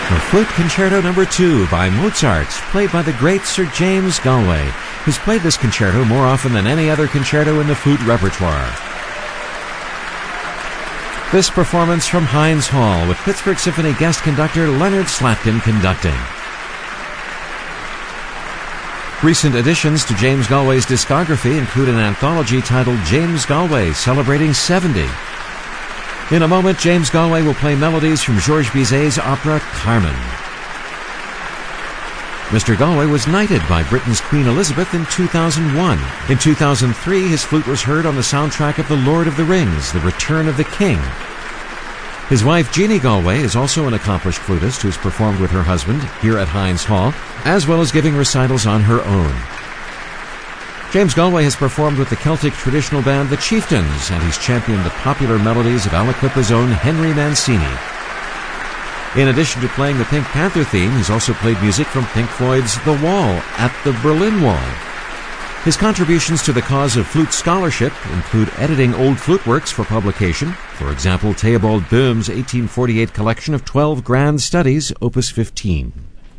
The Flute Concerto No. 2 by Mozart, played by the great Sir James Galway, who's played this concerto more often than any other concerto in the flute repertoire. This performance from Heinz Hall with Pittsburgh Symphony guest conductor Leonard Slatkin conducting. Recent additions to James Galway's discography include an anthology titled James Galway Celebrating 70. In a moment, James Galway will play melodies from Georges Bizet's opera Carmen. Mr. Galway was knighted by Britain's Queen Elizabeth in 2001. In 2003, his flute was heard on the soundtrack of The Lord of the Rings, The Return of the King. His wife, Jeannie Galway, is also an accomplished flutist who's performed with her husband here at Heinz Hall, as well as giving recitals on her own. James Galway has performed with the Celtic traditional band The Chieftains, and he's championed the popular melodies of Aliquippa's own Henry Mancini. In addition to playing the Pink Panther theme, he's also played music from Pink Floyd's The Wall at the Berlin Wall. His contributions to the cause of flute scholarship include editing old flute works for publication, for example, Theobald Böhm's 1848 collection of 12 grand studies, Opus 15.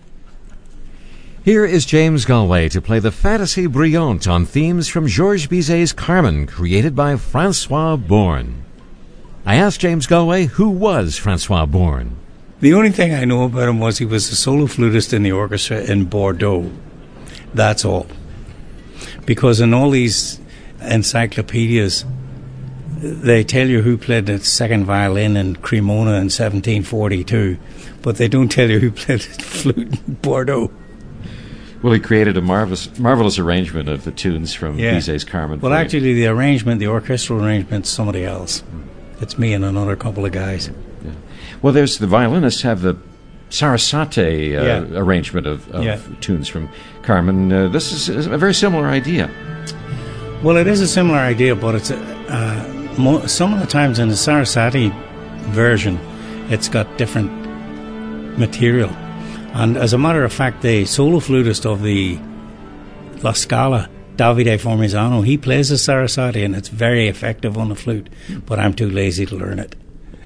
Here is James Galway to play the Fantasie Brillante on themes from Georges Bizet's Carmen, created by Francois Born. I asked James Galway who was Francois Born. The only thing I know about him was he was a solo flutist in the orchestra in Bordeaux. That's all. Because in all these encyclopedias, they tell you who played the second violin in Cremona in 1742, but they don't tell you who played the flute in Bordeaux. Well, he created a marvelous arrangement of the tunes from Bizet's Carmen. Well, actually, the orchestral arrangement, is somebody else. It's me and another couple of guys. Yeah. Well, the violinists have the Sarasate arrangement of tunes from Carmen. This is a very similar idea. Well, it is a similar idea, but it's some of the times in the Sarasate version, it's got different material. And as a matter of fact, the solo flutist of the La Scala, Davide Formisano, he plays the Sarasate, and it's very effective on the flute, but I'm too lazy to learn it.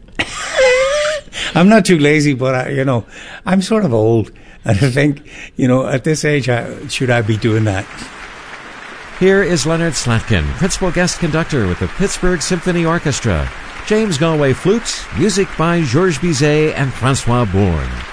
I'm not too lazy, but I'm sort of old, and I think, at this age, should I be doing that? Here is Leonard Slatkin, principal guest conductor with the Pittsburgh Symphony Orchestra. James Galway flute, music by Georges Bizet and Francois Born.